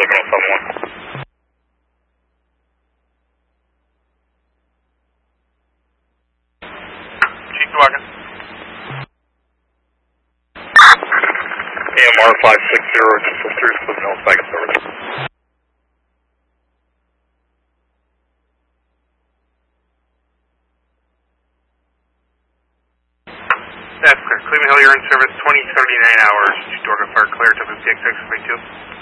7071. Chief Wagon. AMR 560, just a series of no second service. That's correct. Cleveland Hill, you're in service 2079 hours. Door to fire clear to PXX 22.